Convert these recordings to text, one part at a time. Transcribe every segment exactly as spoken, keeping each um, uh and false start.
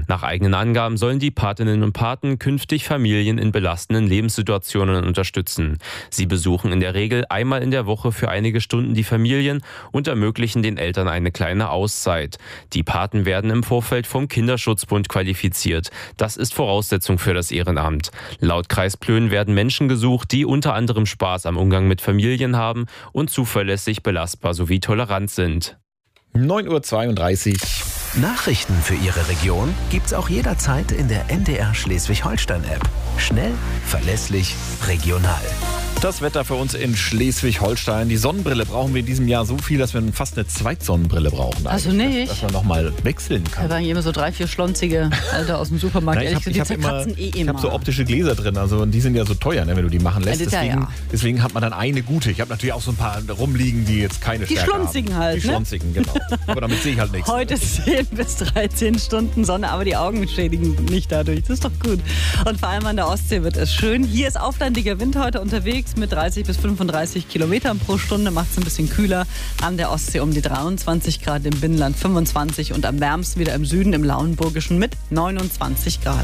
Nach eigenen Angaben sollen die Patinnen und Paten künftig Familien in belastenden Lebenssituationen unterstützen. Sie besuchen in der Regel einmal in der Woche für einige Stunden die Familien und ermöglichen den Eltern eine kleine Auszeit. Die Paten werden im Vorfeld vom Kinderschutzbund qualifiziert. Das ist Voraussetzung für das Ehrenamt. Laut Kreis Plön werden Menschen gesucht, die unter anderem Spaß am Umgang mit Familien haben und zuverlässig, belastbar sowie tolerant sind. neun Uhr zweiunddreißig. Nachrichten für Ihre Region gibt's auch jederzeit in der N D R Schleswig-Holstein-App. Schnell, verlässlich, regional. Das Wetter für uns in Schleswig-Holstein. Die Sonnenbrille brauchen wir in diesem Jahr so viel, dass wir fast eine Zweitsonnenbrille brauchen. Also nicht? Dass, dass man nochmal wechseln kann. Da waren hier immer so drei, vier schlonzige Alter aus dem Supermarkt. Na, ich habe die hab immer, eh ich immer. hab so optische Gläser drin, also und die sind ja so teuer, ne, wenn du die machen lässt. Ja, deswegen, ja. deswegen hat man dann eine gute. Ich habe natürlich auch so ein paar rumliegen, die jetzt keine Die Stärke schlonzigen haben. halt, Die ne? schlonzigen, genau. Aber damit sehe ich halt nichts. Heute zehn bis dreizehn Stunden Sonne, aber die Augen schädigen nicht dadurch. Das ist doch gut. Und vor allem an der Ostsee wird es schön. Hier ist auflandiger Wind heute unterwegs mit dreißig bis fünfunddreißig Kilometern pro Stunde. Macht es ein bisschen kühler. An der Ostsee um die dreiundzwanzig Grad, im Binnenland fünfundzwanzig und am wärmsten wieder im Süden, im Lauenburgischen mit neunundzwanzig Grad.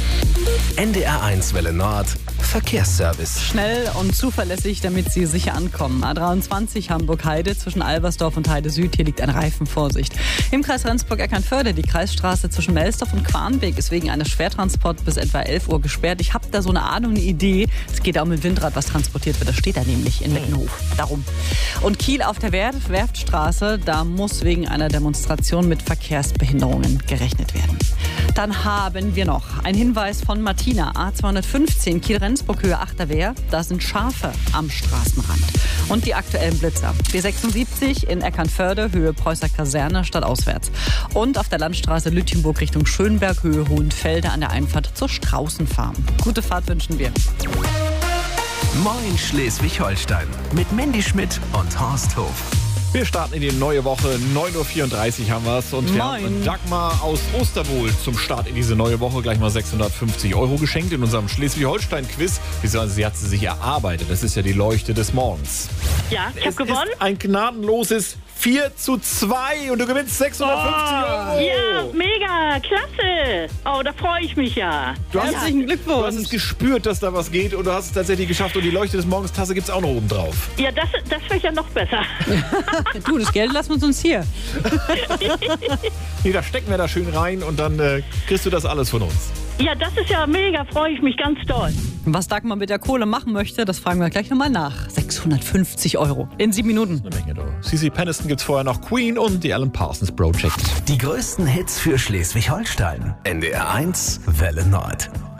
N D R eins Welle Nord, Verkehrsservice. Schnell und zuverlässig, damit Sie sicher ankommen. A dreiundzwanzig Hamburg-Heide zwischen Albersdorf und Heide Süd. Hier liegt eine Reifenvorsicht. Im Kreis Rendsburg-Eckernförde die Kreisstraße zwischen Melsdorf und Quarnbeek ist wegen eines Schwertransports bis etwa elf Uhr gesperrt. Ich habe da so eine Ahnung, eine Idee. Es geht auch mit Windrad, was transportiert wird. Das steht da nämlich in Mettenhof. Darum. Und Kiel auf der Werf- Werftstraße, da muss wegen einer Demonstration mit Verkehrsbehinderungen gerechnet werden. Dann haben wir noch einen Hinweis von Martina. A zweihundertfünfzehn Kiel-Rendsburg Höhe Achterwehr. Da sind Schafe am Straßenrand. Und die aktuellen Blitzer. B sechsundsiebzig in Eckernförde Höhe Preußer Kaserne stadtauswärts. Und auf der Landstraße Lütjenburg Richtung Schönberg Höhe Hohenfelde an der Einfahrt zur Straußenfarm. Gute Fahrt wünschen wir. Moin Schleswig-Holstein mit Mandy Schmidt und Horst Hof. Wir starten in die neue Woche. neun Uhr vierunddreißig haben wir es. Und wir Moin. haben Dagmar aus Osterwohl zum Start in diese neue Woche gleich mal sechshundertfünfzig Euro geschenkt in unserem Schleswig-Holstein-Quiz. Sie hat sie sich erarbeitet. Das ist ja die Leuchte des Morgens. Ja, ich habe Es gewonnen. ist ein gnadenloses vier zu zwei und du gewinnst sechshundertfünfzig Euro. Ja, mega, klasse. Oh, da freue ich mich ja. Du hast, Herzlichen du hast Glückwunsch. es gespürt, dass da was geht und du hast es tatsächlich geschafft. Und die Leuchte des Morgens Tasse gibt es auch noch oben drauf. Ja, das, das wäre ja noch besser. Du, das Geld lassen wir uns hier. Nee, da stecken wir da schön rein und dann äh, kriegst du das alles von uns. Ja, das ist ja mega, freue ich mich ganz doll. Was Dagmar mit der Kohle machen möchte, das fragen wir gleich nochmal nach. sechshundertfünfzig Euro in sieben Minuten. Eine Menge, du. C C Peniston gibt's vorher noch Queen und die Alan Parsons Project. Die größten Hits für Schleswig-Holstein. N D R eins Welle Nord.